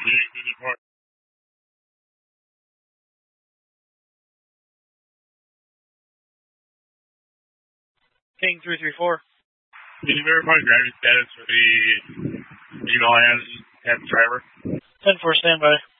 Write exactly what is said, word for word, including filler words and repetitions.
King three three four. Can you verify driving status for the Eagle has at the driver? ten four standby.